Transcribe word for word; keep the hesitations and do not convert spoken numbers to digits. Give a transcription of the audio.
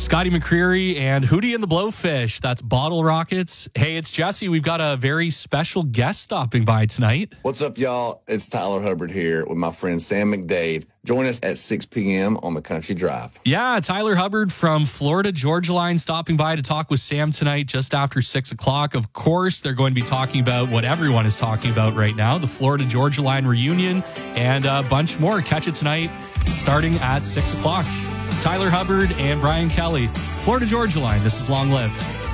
Scotty McCreery and Hootie and the Blowfish. That's Bottle Rockets. Hey, it's Jesse. We've got a very special guest stopping by tonight. What's up, y'all? It's Tyler Hubbard here with my friend Sam McDade. Join us at six p.m. on the Country Drive. Yeah, Tyler Hubbard from Florida Georgia Line stopping by to talk with Sam tonight just after six o'clock. Of course, they're going to be talking about what everyone is talking about right now, the Florida Georgia Line reunion, and a bunch more. Catch it tonight starting at six o'clock. Tyler Hubbard and Brian Kelly, Florida Georgia Line. This is Long Live.